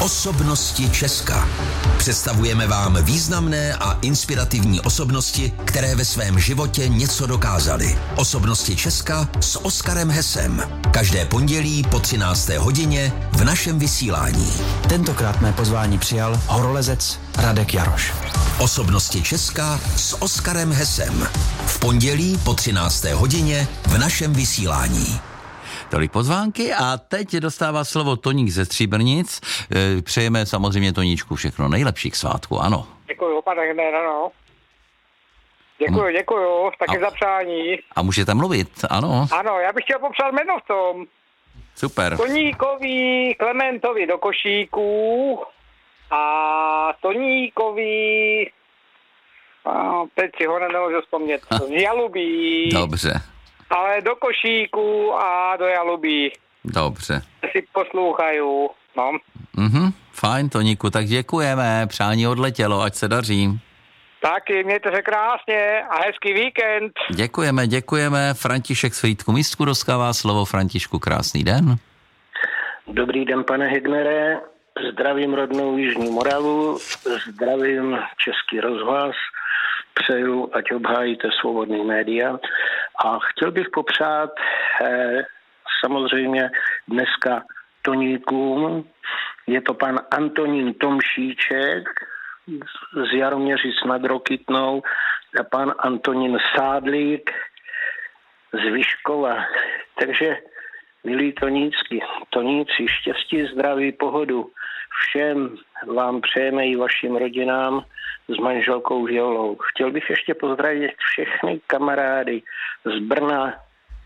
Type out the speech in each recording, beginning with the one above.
Osobnosti Česka. Představujeme vám významné a inspirativní osobnosti, které ve svém životě něco dokázaly. Osobnosti Česka s Oskarem Hesem. Každé pondělí po 13. hodině v našem vysílání. Tentokrát mé pozvání přijal horolezec Radek Jaroš. Osobnosti Česka s Oskarem Hesem. V pondělí po 13. hodině v našem vysílání. Tolik pozvánky a teď dostává slovo Toník ze Stříbrnic. Přejeme samozřejmě Toníčku všechno nejlepší k svátku, ano. Děkuju, pane Hned, ano. Děkuju, taky za přání. A můžete mluvit, ano. Ano, já bych chtěl popřát jméno v tom. Super. Toníkovi Klementovi do košíků a Toníkovi, teď si ho nemůžu vzpomnět, z Jalubí. Dobře. Ale do košíku a do Jalubí. Dobře. Si poslouchaju, no. Fajn, Toníku, tak děkujeme, přání odletělo, ať se daří. Taky, mějte se krásně a hezký víkend. Děkujeme. František z Frýdku Místku dostává slovo. Františku, krásný den. Dobrý den, pane Hegnere. Zdravím rodnou Jižní Moravu, zdravím Český rozhlas, přeju, ať obhájíte svobodný média. A chtěl bych popřát samozřejmě dneska Toníkům. Je to pan Antonín Tomšíček z Jaroměřic nad Rokytnou a pan Antonín Sádlík z Vyškova. Takže milí Toníci, štěstí, zdraví, pohodu. Všem vám přejeme i vašim rodinám s manželkou Violou. Chtěl bych ještě pozdravit všechny kamarády z Brna,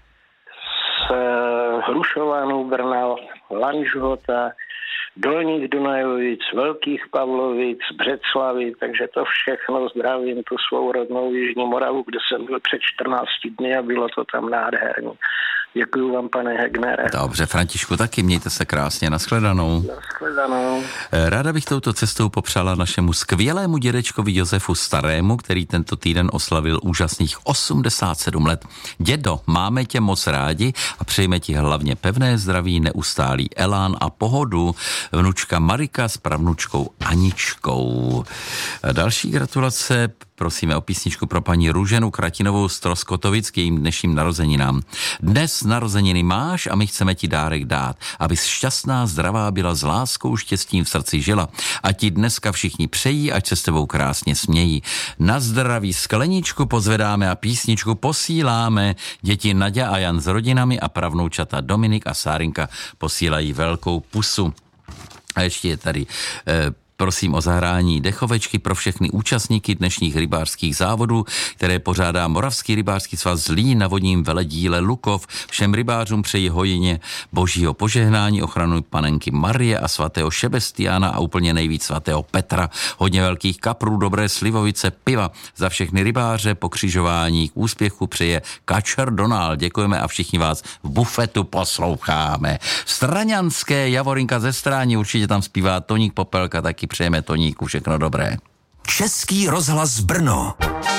z Hrušovanu Brna, Lanžhota, Dolních Dunajovic, Velkých Pavlovic, Břeclavy, takže to všechno zdravím, tu svou rodnou Jižní Moravu, kde jsem byl před 14 dny a bylo to tam nádherný. Děkuju vám, pane Hegnere. Dobře, Františku, taky mějte se krásně, nashledanou. Nashledanou. Ráda bych touto cestou popřála našemu skvělému dědečkovi Josefu Starému, který tento týden oslavil úžasných 87 let. Dědo, máme tě moc rádi a přejeme ti hlavně pevné zdraví, neustálý elán a pohodu. Vnučka Marika s pravnučkou Aničkou. Další gratulace, prosíme o písničku pro paní Růženu Kratinovou z Troskotovic k jejím dnešním narozeninám. Dnes narozeniny máš a my chceme ti dárek dát, abys šťastná, zdravá byla, s láskou, štěstím v srdci žila. A ti dneska všichni přejí, ať se s tebou krásně smějí. Na zdraví skleničku pozvedáme a písničku posíláme. Děti Naďa a Jan s rodinami a pravnoučata Dominik a Sárinka posílají velkou pusu. A ještě je tady prosím o zahrání dechovečky pro všechny účastníky dnešních rybářských závodů, které pořádá Moravský rybářský svaz Zlín na vodním veledíle Lukov. Všem rybářům přeji hojně božího požehnání, ochranu panenky Marie a svatého Šebestiána a úplně nejvíc svatého Petra. Hodně velkých kaprů, dobré slivovice, piva. Za všechny rybáře po křižování k úspěchu přeje Kačer Donald. Děkujeme a všichni vás v bufetu posloucháme. Straňanské Javorinka ze Stráni, určitě tam zpívá Toník Popelka, taky přejeme Toníku všechno dobré. Český rozhlas Brno.